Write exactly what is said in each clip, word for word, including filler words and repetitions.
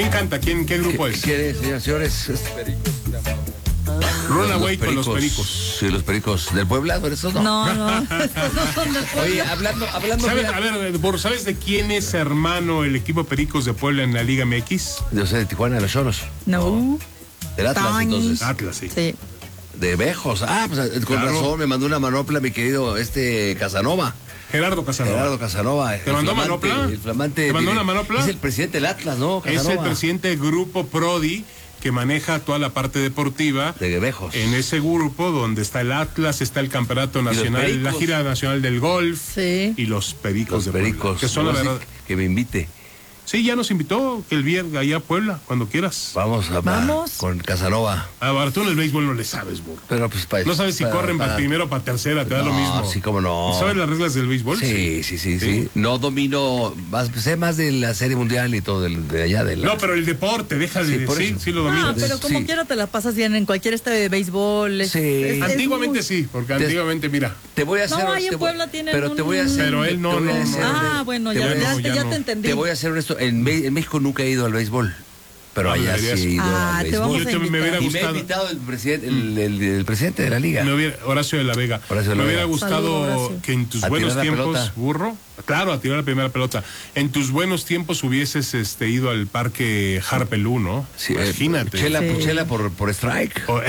¿Quién canta? ¿Quién, ¿Qué grupo ¿Qué, es? ¿Quién es, señores, señores? Runaway con los Pericos. Sí, los Pericos. ¿Del Puebla? ¿Pero estos no? No, no, estos no son del Puebla. Oye, hablando, hablando... ¿Sabes, a ver, Bor, ¿sabes de quién es hermano el equipo Pericos de Puebla en la Liga M X? Yo sé, de Tijuana, de los Choros. No. Del Atlas, Tan. entonces. Atlas, sí. Sí. De Bejos. Ah, pues con Claro. razón me mandó una manopla mi querido este Casanova. Gerardo Casanova. Gerardo Casanova. ¿Te mandó manopla? El flamante. ¿Te mandó una manopla? Es el presidente del Atlas, ¿no? Es Casanova. el presidente del grupo Prodi que maneja toda la parte deportiva. De Bejos. En ese grupo donde está el Atlas, está el Campeonato los Nacional, Pericos. la gira nacional del golf. Sí. Y los Pericos Los de Puebla, Pericos. que son la No, sí, verdad. que me invite. Sí, ya nos invitó el viernes allá a Puebla, cuando quieras. Vamos a Vamos. con Casanova. Ah, tú en el béisbol no le sabes, burro. Pero pues para, No sabes si para- corren para para- primero o para tercera, te da No, lo mismo. sí, cómo no. ¿Sabes las reglas del béisbol? Sí, sí, sí, sí. Sí. No domino, más, sé más de la Serie Mundial y todo del- de, allá de la... No, pero el deporte, deja de Sí, por decir, eso. sí lo Ah, dominas. pero como Sí. quiera te la pasas bien en cualquier estadio de béisbol. Es- Sí. es- es Antiguamente muy- sí, porque Te- antiguamente, mira. Te voy a hacer... No, ahí en te voy- Puebla tienen Pero te voy a un- hacer... Pero él no, te voy a no, hacer- no. Ah, bueno, te ya, voy a- ya, no, te, ya ya no. te entendí. Te voy a hacer esto. En, Me- en México nunca he ido al béisbol. Pero No, allá sí deberías. he ido Ah, al te béisbol. vamos Yo a te- me invitar. hubiera Y me ha gustado. invitado el presidente, el, el- el presidente de la liga. Me hubiera, Horacio de la Vega. Horacio de la me hubiera Vega. gustado Saludos, Horacio. que en tus A buenos tirar la tiempos, pelota. burro, claro, a tirar la primera pelota. En tus buenos tiempos hubieses este, ido al parque Harpelú, ¿no? Sí, eh, Imagínate. Chela, Sí. chela por, por strike. Oh,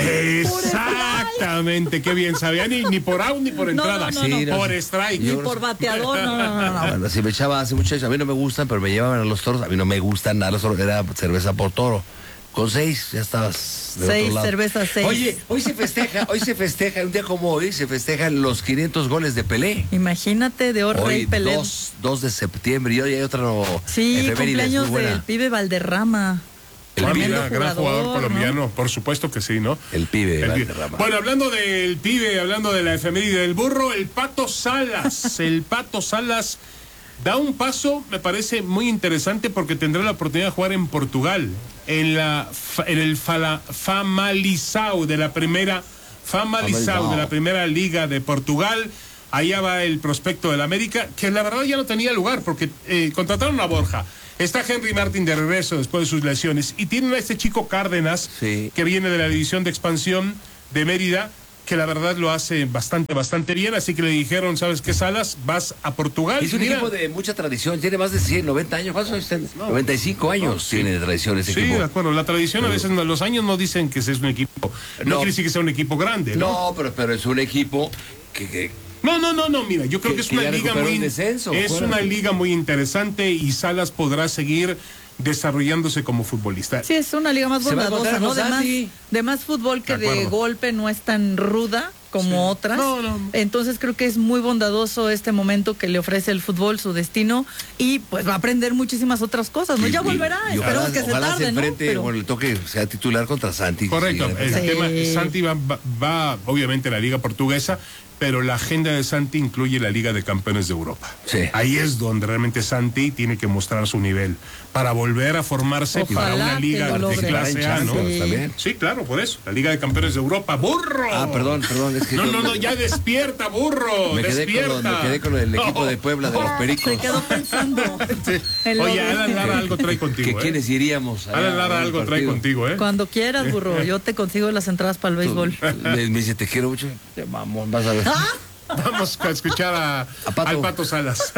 exactamente, qué bien sabía, ni, ni por out ni por No, entrada, no, no, Sí, no. por strike. Ni Yo- por bateador, no, no, no, no. Bueno, si me echaba hace mucho, a mí no me gustan, pero me llevaban a los toros. A mí no me gustan nada los toros, era cerveza por toro. Con seis ya estabas del Seis otro lado. cervezas, seis. Oye, hoy se festeja, hoy se festeja, un día como hoy, se festejan los quinientos goles de Pelé. Imagínate de Oro Hoy, Rey Pelé. dos de septiembre, y hoy hay otro Sí, efemérides muy cumpleaños buena. del pibe Valderrama. El Ah, Tremendo mira, gran jugador, jugador ¿no? colombiano, por supuesto que sí, ¿no? El pibe El pibe. Valderrama. Bueno, hablando del pibe, hablando de la efeméride del burro, el Pato Salas, el Pato Salas da un paso, me parece muy interesante porque tendrá la oportunidad de jugar en Portugal, en la fa- en el Fala- Famalicão de la primera Famalicão Famalicão. de la primera liga de Portugal. Allá va el prospecto del América, que la verdad ya no tenía lugar porque eh, contrataron a Borja. Está Henry Martin de regreso después de sus lesiones y tienen a este chico Cárdenas, Sí. que viene de la división de expansión de Mérida, que la verdad lo hace bastante, bastante bien, así que le dijeron, ¿sabes qué, Salas? Vas a Portugal. Es un Mira, equipo de mucha tradición, tiene más de cien, noventa años, ¿cuántos años tiene? No, noventa y cinco años no, sí. tiene de tradición ese Sí, equipo. de acuerdo, la tradición a veces, no- los años no dicen que ese es un equipo, no, No. quiere decir que sea un equipo grande, ¿no? No, pero, pero es un equipo que, que No, no, no, no, mira, yo creo Que- que es que una ya liga recuperó muy el descenso, es fuera. una liga muy interesante y Salas podrá seguir desarrollándose como futbolista. Sí, es una liga más Se va a bondadosa, encontrar ¿no? con De más, Santi. de más fútbol que De de, acuerdo. golpe, no es tan ruda como Sí. otras. No, no. Entonces creo que es muy bondadoso este momento que le ofrece el fútbol, su destino, y pues va a aprender muchísimas otras cosas, ¿no? y- Ya y- volverá, y esperemos ojalá, que se ojalá tarde, se enfrente, ¿no? Pero- bueno, le toque sea titular contra Santi. Correcto, Sí, el Sí. tema, Santi va, va, va, obviamente a la Liga Portuguesa, pero la agenda de Santi incluye la Liga de Campeones de Europa. Sí. Ahí es donde realmente Santi tiene que mostrar su nivel para volver a formarse Ojalá para una que liga lo de logre. clase A, ¿no? Sí. También. Sí, claro, por eso. La Liga de Campeones de Europa. ¡Burro! Ah, perdón, perdón, es que No, yo- no, no, ya despierta, burro. Me quedé, despierta. con, lo- me quedé con el equipo No. de Puebla de los Pericos. Se quedó pensando. en lo Oye, de- Alan Lara algo trae ¿Que contigo, ¿eh? quiénes iríamos? allá Alan Lara al algo trae partido? contigo, ¿eh? Cuando quieras, burro, yo te consigo las entradas para el béisbol. Me, me dice, te quiero mucho. Te mamón, vas a ver. Ah, Vamos a escuchar a, A Pato. al Pato Salas.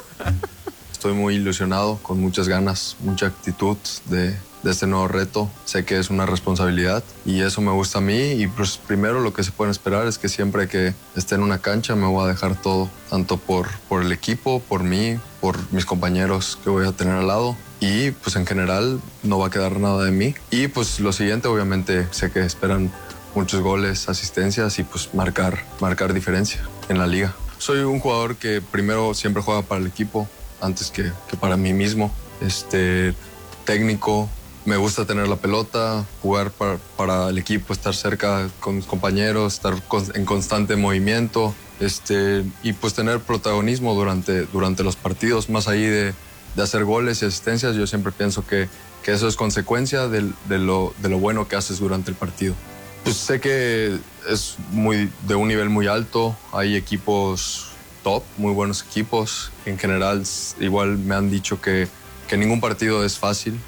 Estoy muy ilusionado, con muchas ganas, mucha actitud de, de este nuevo reto. Sé que es una responsabilidad y eso me gusta a mí. Y pues primero lo que se puede esperar es que siempre que esté en una cancha me voy a dejar todo, tanto por, por el equipo, por mí, por mis compañeros que voy a tener al lado. Y pues en general no va a quedar nada de mí. Y pues lo siguiente, obviamente sé que esperan muchos goles, asistencias y pues marcar, marcar diferencia en la liga. Soy un jugador que primero siempre juega para el equipo antes que, que para mí mismo. Este, técnico, me gusta tener la pelota, jugar para, para el equipo, estar cerca con mis compañeros, estar con- en constante movimiento, este, y pues tener protagonismo durante, durante los partidos, más ahí de, de hacer goles y asistencias. Yo siempre pienso que, que eso es consecuencia del- de, lo, de lo bueno que haces durante el partido. Pues sé que es muy, de un nivel muy alto, hay equipos top, muy buenos equipos. En general, s- igual me han dicho que, que ningún partido es fácil, que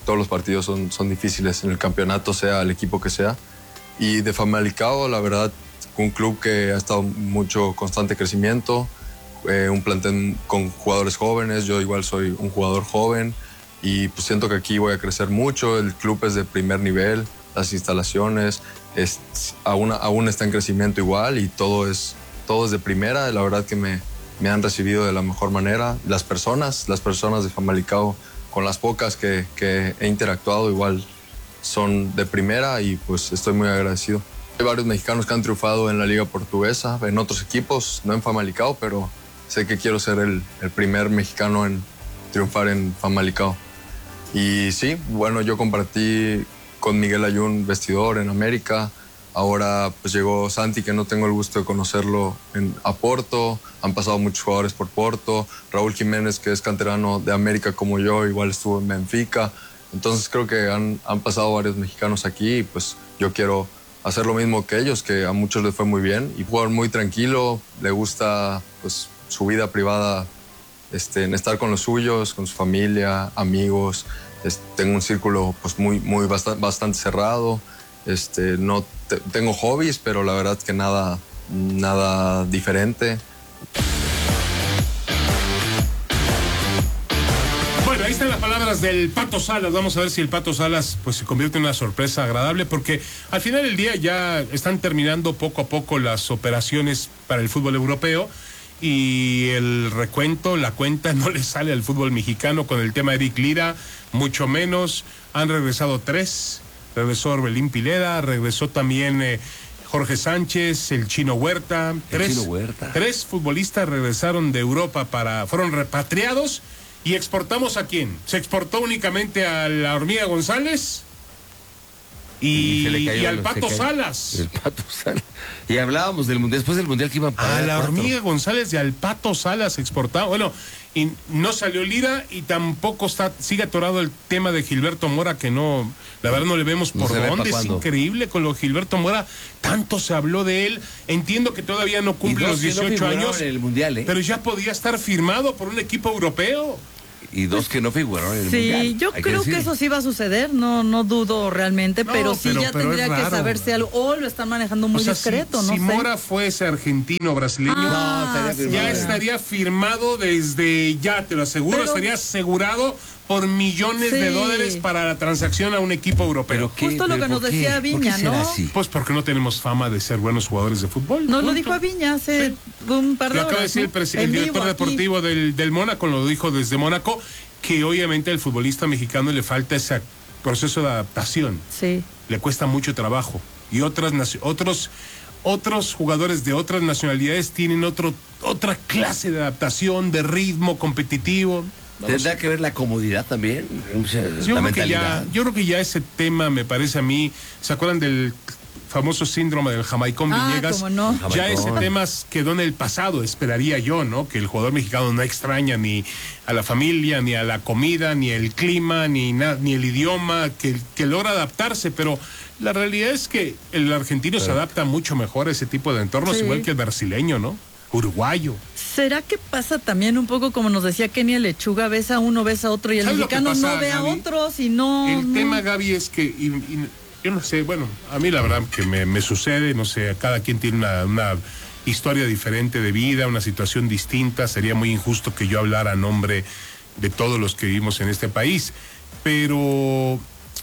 todos los partidos son, son difíciles en el campeonato, sea el equipo que sea. Y de Famalicao, la verdad, un club que ha estado mucho constante crecimiento, eh, un plantel con jugadores jóvenes, yo igual soy un jugador joven y pues siento que aquí voy a crecer mucho, el club es de primer nivel, las instalaciones es, aún, aún está en crecimiento igual y todo es, todo es de primera, la verdad que me, me han recibido de la mejor manera, las personas, las personas de Famalicao, con las pocas que, que he interactuado igual son de primera y pues estoy muy agradecido. Hay varios mexicanos que han triunfado en la liga portuguesa, en otros equipos, no en Famalicao, pero sé que quiero ser el, el primer mexicano en triunfar en Famalicao. Y sí, bueno, yo compartí con Miguel Ayun vestidor en América, ahora pues llegó Santi, que no tengo el gusto de conocerlo, en, a Porto, han pasado muchos jugadores por Porto, Raúl Jiménez, que es canterano de América como yo, igual estuvo en Benfica, entonces creo que han, han pasado varios mexicanos aquí y pues yo quiero hacer lo mismo que ellos, que a muchos les fue muy bien. Y jugador muy tranquilo, le gusta pues, su vida privada, este, en estar con los suyos, con su familia, amigos. Este, tengo un círculo pues, muy, muy bastante, bastante cerrado. Este, no te, tengo hobbies, pero la verdad que nada, nada diferente. Bueno, ahí están las palabras del Pato Salas. Vamos a ver si el Pato Salas pues se convierte en una sorpresa agradable, porque al final del día ya están terminando poco a poco las operaciones para el fútbol europeo y el recuento, la cuenta no le sale al fútbol mexicano con el tema de Eric Lira, mucho menos. Han regresado tres, regresó Orbelín Pineda, regresó también eh, Jorge Sánchez, el Chino Huerta. El Tres, Chino Huerta. Tres futbolistas regresaron de Europa para, fueron repatriados. ¿Y exportamos a quién? Se exportó únicamente a la Hormiga González y, y, y al Pato Salas. El Pato Salas. Y hablábamos del mundial, después del mundial que iban para a la cuatro. Hormiga González y al Pato Salas exportado. Bueno, y no salió Lira y tampoco está, sigue atorado el tema de Gilberto Mora, que no, la verdad no le vemos por no dónde. Es increíble con lo de Gilberto Mora, tanto se habló de él. Entiendo que todavía no cumple los dieciocho años, en el mundial, ¿eh? pero ya podía estar firmado por un equipo europeo. Y dos que no figuraron en el sí, mundial. Sí, yo creo que, que eso sí va a suceder, no no dudo realmente, no, pero sí pero, ya pero tendría que saberse algo, o lo están manejando muy o sea, discreto, si, no si sé. Mora fuese argentino brasileño, ah, no, estaría ya firmado. estaría firmado desde ya, te lo aseguro, pero, estaría asegurado por millones sí. de dólares para la transacción a un equipo europeo. ¿Pero qué? Justo lo que nos decía Viña, ¿no? Así? Pues porque no tenemos fama de ser buenos jugadores de fútbol. Nos punto. lo dijo a Viña hace sí. un par de lo horas. acaba de decir ¿no? el, el director deportivo del, del Mónaco, lo dijo desde Mónaco, que obviamente al futbolista mexicano le falta ese proceso de adaptación. Sí. Le cuesta mucho trabajo. Y otras otros otros jugadores de otras nacionalidades tienen otro otra clase de adaptación, de ritmo competitivo. Vamos. Tendrá que ver la comodidad también. Yo la creo, mentalidad. que ya, yo creo que ya ese tema me parece a mí. ¿Se acuerdan del famoso síndrome del Jamaicón ah, Villegas? ¿cómo no? Ya Jamaicón. ese tema quedó en el pasado, esperaría yo, ¿no? Que el jugador mexicano no extraña ni a la familia, ni a la comida, ni el clima, ni, na, ni el idioma, que, que logra adaptarse, pero la realidad es que el argentino pero, se adapta mucho mejor a ese tipo de entornos, sí. igual que el brasileño, ¿no? Uruguayo. ¿Será que pasa también un poco como nos decía Kenia Lechuga, ves a uno, ves a otro y el mexicano pasa, no ve Gaby? A otros y no... El no... tema, Gaby, es que... Y, y, yo no sé, bueno, a mí la verdad que me, me sucede, no sé, cada quien tiene una, una historia diferente de vida, una situación distinta, sería muy injusto que yo hablara a nombre de todos los que vivimos en este país, pero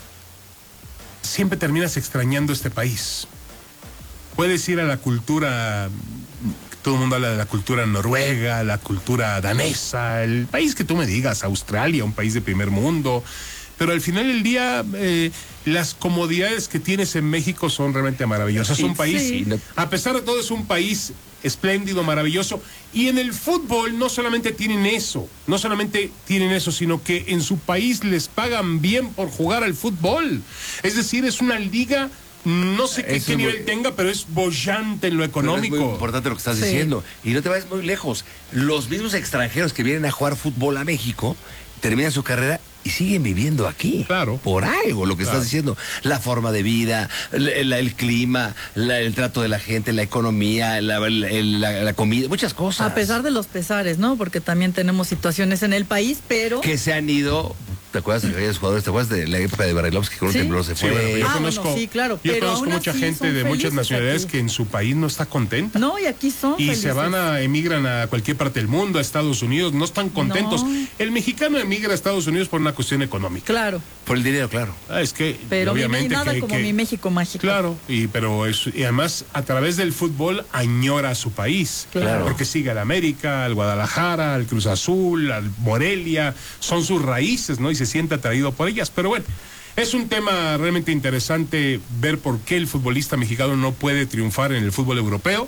siempre terminas extrañando este país. Puedes ir a la cultura, todo el mundo habla de la cultura noruega, la cultura danesa, el país que tú me digas, Australia, un país de primer mundo, pero al final del día eh, las comodidades que tienes en México son realmente maravillosas. Es un país, sí. a pesar de todo, es un país espléndido, maravilloso. Y en el fútbol no solamente tienen eso, no solamente tienen eso, sino que en su país les pagan bien por jugar al fútbol. Es decir, es una liga, no sé qué, qué nivel muy, tenga, pero es bollante en lo económico. Es muy importante lo que estás sí. diciendo. Y no te vayas muy lejos. Los mismos extranjeros que vienen a jugar fútbol a México terminan su carrera y siguen viviendo aquí. Claro. Por algo, lo que claro. estás diciendo. La forma de vida, el, el, el clima, la, el trato de la gente, la economía, la, el, la, la comida, muchas cosas. A pesar de los pesares, ¿no? Porque también tenemos situaciones en el país, pero... Que se han ido ¿Te acuerdas de aquellos jugadores? ¿Te acuerdas de la época de Barilovsky con un Sí. temblor se Sí, fue? bueno, yo Ah, conozco, bueno, sí, claro, yo pero conozco aún mucha así gente son de muchas felices nacionalidades aquí. que en su país no está contenta. No, y aquí son Y felices. se van a, emigran a cualquier parte del mundo, a Estados Unidos, no están contentos. No. El mexicano emigra a Estados Unidos por una cuestión económica. Claro, Por el dinero, claro. Ah, es que, pero mi- obviamente, nada que, como que- mi México mágico. Claro, y, pero es- y además a través del fútbol añora a su país. Claro. Porque sigue al América, al Guadalajara, al Cruz Azul, al Morelia, son sus raíces, ¿no? Y se siente atraído por ellas. Pero bueno, es un tema realmente interesante ver por qué el futbolista mexicano no puede triunfar en el fútbol europeo,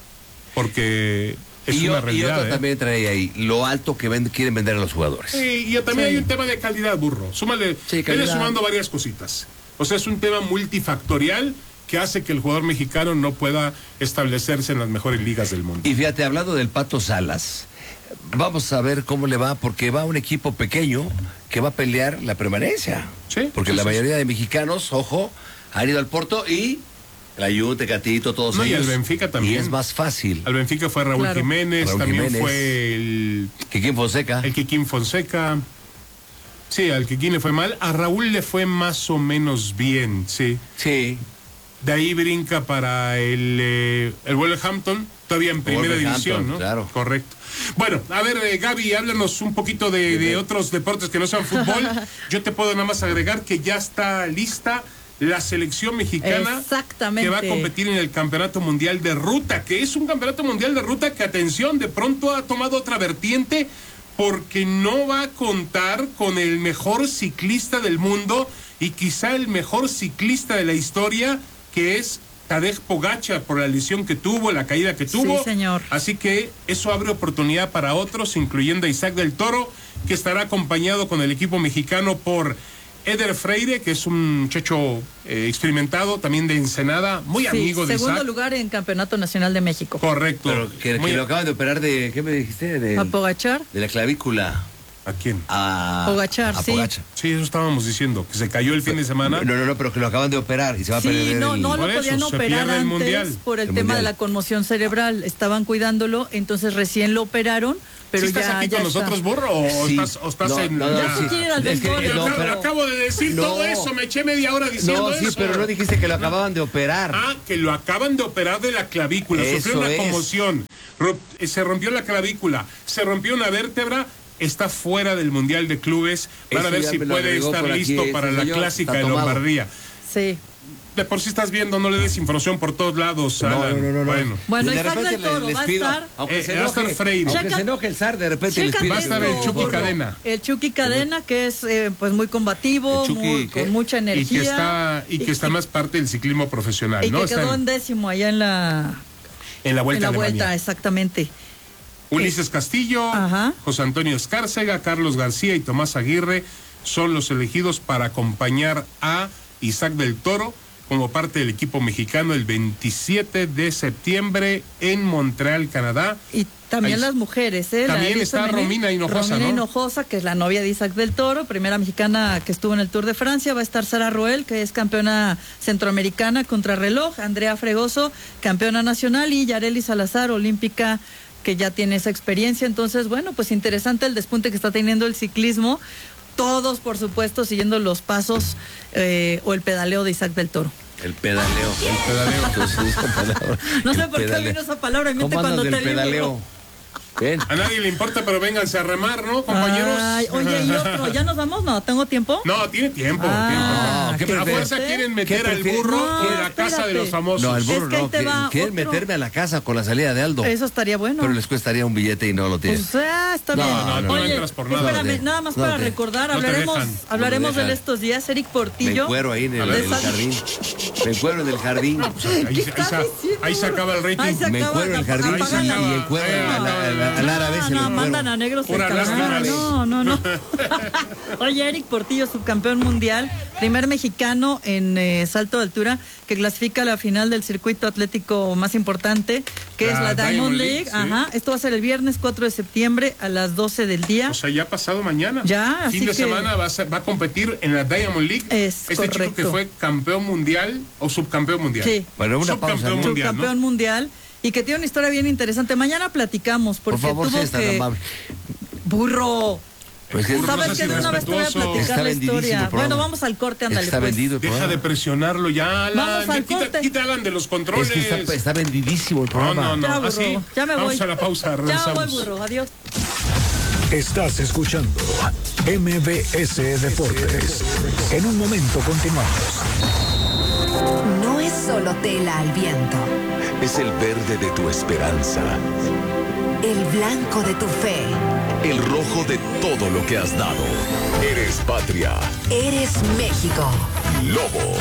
porque es y, una yo- y realidad. otro ¿eh? también trae ahí, lo alto que ven- quieren vender a los jugadores. Sí, y también Sí. hay un tema de calidad, burro. Súmale, Sí, vele calidad. sumando varias cositas. O sea, es un tema multifactorial que hace que el jugador mexicano no pueda establecerse en las mejores ligas del mundo. Y fíjate, hablando del Pato Salas, vamos a ver cómo le va, porque va un equipo pequeño que va a pelear la permanencia. Sí, Porque sí, la sí, mayoría de mexicanos, ojo, han ido al Porto y la Juve, Tecatito, todos No, y ellos. al Benfica también. Y es más fácil. Al Benfica fue Raúl Claro. Jiménez, Raúl también Jiménez. fue el, Que Kim Fonseca. el Kikín Fonseca. Sí, al Kikín le fue mal. A Raúl le fue más o menos bien, sí. Sí. De ahí brinca para el, eh, el Wolverhampton, todavía en primera Wolverhampton, división, ¿no? claro. Correcto. Bueno, a ver, eh, Gaby, háblanos un poquito de, de otros deportes que no sean fútbol. Yo te puedo nada más agregar que ya está lista la selección mexicana Exactamente. que va a competir en el Campeonato Mundial de Ruta, que es un Campeonato Mundial de Ruta que, atención, de pronto ha tomado otra vertiente porque no va a contar con el mejor ciclista del mundo y quizá el mejor ciclista de la historia, que es Tadej Pogačar, por la lesión que tuvo, la caída que tuvo. Sí, señor. Así que eso abre oportunidad para otros, incluyendo a Isaac del Toro, que estará acompañado con el equipo mexicano por Eder Freire, que es un muchacho eh, experimentado, también de Ensenada, muy Sí, amigo de segundo Isaac. lugar en Campeonato Nacional de México. Correcto. Pero que, Muy- que lo acaban de operar de, ¿qué me dijiste? De, A Pogačar. de la clavícula. ¿A quién? A Pogačar, a sí. Pogačar. Sí, eso estábamos diciendo, que se cayó el fin de semana. No, no, no, pero que lo acaban de operar y se va a Sí, perder no, el... no Por lo eso, podían se operar pierde el antes mundial. por el, El tema de mundial. la conmoción cerebral. Estaban cuidándolo, entonces recién lo operaron, pero ¿Sí estás ya, aquí ya con está. nosotros, burro, o Sí. estás, o estás No, en... no, no, Ya sí. se quiere ir al Es que, doctor, no, Acabo- pero- acabo de decir No. todo eso, me eché media hora diciendo No, sí, eso. pero no dijiste que lo acababan de operar. Ah, que lo acaban de operar de la clavícula, Eso sufrió una es. conmoción, ro- eh, se rompió la clavícula, se rompió una vértebra, está fuera del Mundial de Clubes, van Eso a ver ya si me lo puede agregó estar por aquí listo ese para la señor, clásica está de tomado. Lombardía. Sí. De por si estás viendo, no le des información por todos lados, No, Alan. no, no, no. Bueno, Bueno, De Isaac repente del Toro les va a pido, estar. aunque Eh, se va a estar enoje, Freire. aunque Checa- se enoje el zar, de repente les Chécate pido. Va a estar el esto, Chucky burro. Cadena. El Chucky Cadena, que es eh, pues muy combativo, El Chucky, muy- ¿qué? con mucha y energía. que está, y que está más parte del ciclismo profesional, y ¿no? que Está quedó en, en décimo allá en la, en la en vuelta la a vuelta, Alemania. exactamente. Ulises Castillo, Ajá. José Antonio Escárcega, Carlos García y Tomás Aguirre son los elegidos para acompañar a Isaac del Toro como parte del equipo mexicano el veintisiete de septiembre en Montreal, Canadá. Y también Ahí- las mujeres, ¿eh? La También élite está femenil. Romina Hinojosa, Romina ¿no? Hinojosa, que es la novia de Isaac del Toro, primera mexicana que estuvo en el Tour de Francia. Va a estar Sara Roel, que es campeona centroamericana contra reloj. Andrea Fregoso, campeona nacional. Y Yareli Salazar, olímpica, que ya tiene esa experiencia. Entonces, bueno, pues interesante el despunte que está teniendo el ciclismo. Todos, por supuesto, siguiendo los pasos eh, o el pedaleo de Isaac del Toro. El pedaleo. El pedaleo. Entonces, esa palabra. No sé El por qué pedaleo. vino esa palabra en mente ¿Cómo andas cuando del te digo. pedaleo? Ven. A nadie le importa, pero vénganse a remar, ¿no, compañeros? Ay, oye, y otro, ¿ya nos vamos? No, ¿tengo tiempo? No, tiene tiempo. Ah, tiempo. ¿qué A prefieres? fuerza quieren meter ¿Qué al prefieres? burro No, en la casa de espérate. los famosos. No, el burro Es que ahí no. te Quieren, va quieren otro. meterme a la casa con la salida de Aldo. Eso estaría bueno. Pero les cuestaría un billete y no lo tienen. Pues ah, está No, bien. no, no, Oye, no entras por nada. espérame, No, nada más no para te- recordar, no te hablaremos, dejan, no te hablaremos dejan. de estos días. Eric Me Portillo. encuero ahí en el, de en el Sal- jardín. Me encuero en el jardín. Ahí, ¿Qué ahí estás se- diciendo? ahí se acaba el rating. Ahí se Me acaba, encuero en el ap- jardín Ahí se apagan la- acaba. y encuero Ahí al, acaba. al- al árabe se No, lo no, encuero. mandan a negros Pura el lástima. canal. No, no, no. Oye, Eric Portillo, subcampeón mundial, primer mexicano en eh, salto de altura que clasifica a la final del circuito atlético más importante, que La es la Diamond Diamond League, League. sí. Ajá. Esto va a ser el viernes cuatro de septiembre a las doce del día. O sea, ya pasado mañana. Ya, así Fin de que- semana va a, ser- va a competir en la Diamond League. Es este chico correcto. que fue campeón mundial o subcampeón mundial. Sí. Bueno, una pausa, Subcampeón ¿no? mundial, Subcampeón ¿no? mundial. Y que tiene una historia bien interesante. Mañana platicamos, porque Por favor, tuvo sí, es tan que... amable. Burro. Pues que Burro, no Sabes seas que de una vez te voy a irrespetuoso. platicar Está la vendidísimo el historia. programa. Bueno, vamos al corte, ándale. está pues. vendido el Deja programa. de presionarlo ya, Alan. Vamos al Quita, corte. quita, Alan, de los controles. Es que está, está vendidísimo el No, programa. no, no. Ya, ¿Ah, burro. sí? Ya me voy. Vamos a la pausa, Ya regresamos. voy, burro. Adiós. Estás escuchando M B S Deportes. En un momento continuamos. No es solo tela al viento, Es el verde de tu esperanza, el blanco de tu fe. el rojo de todo lo que has dado. Eres patria. Eres México. Lobo.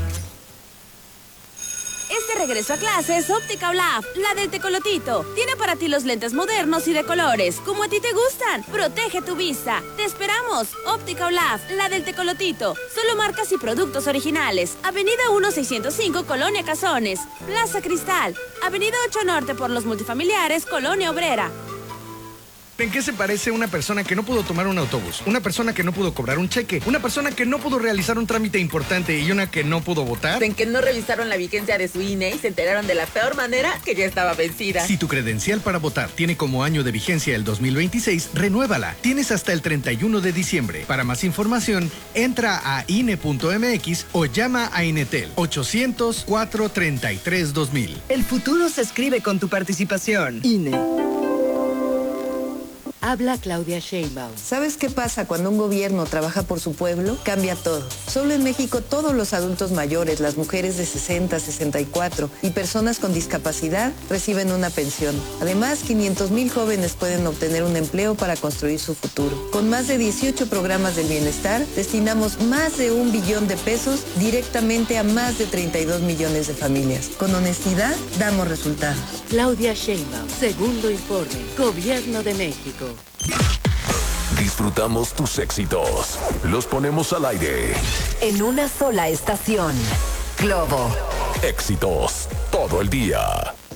Este regreso a clases, Óptica Olaf, la del Tecolotito. Tiene para ti los lentes modernos y de colores, como a ti te gustan. Protege tu vista. Te esperamos. Óptica Olaf, la del Tecolotito. Solo marcas y productos originales. Avenida uno seiscientos cinco, Colonia Cazones. Plaza Cristal. Avenida ocho Norte por los multifamiliares, Colonia Obrera. ¿En qué se parece una persona que no pudo tomar un autobús? Una persona que no pudo cobrar un cheque, una persona que no pudo realizar un trámite importante y una que no pudo votar. En que no revisaron la vigencia de su I N E y se enteraron de la peor manera que ya estaba vencida. Si tu credencial para votar tiene como año de vigencia el dos mil veintiséis, renuévala. Tienes hasta el treinta y uno de diciembre. Para más información, entra a I N E punto M X o llama a Inetel ochocientos, cuatrocientos treinta y tres, dos mil. El futuro se escribe con tu participación. I N E. Habla Claudia Sheinbaum. ¿Sabes qué pasa cuando un gobierno trabaja por su pueblo? Cambia todo. Solo en México todos los adultos mayores, las mujeres de sesenta, sesenta y cuatro y personas con discapacidad reciben una pensión. Además, quinientos mil jóvenes pueden obtener un empleo para construir su futuro. Con más de dieciocho programas del bienestar, destinamos más de un billón de pesos directamente a más de treinta y dos millones de familias. Con honestidad, damos resultados. Claudia Sheinbaum. Segundo informe. Gobierno de México. Disfrutamos tus éxitos. Los ponemos al aire. En una sola estación. Globo. Éxitos todo el día.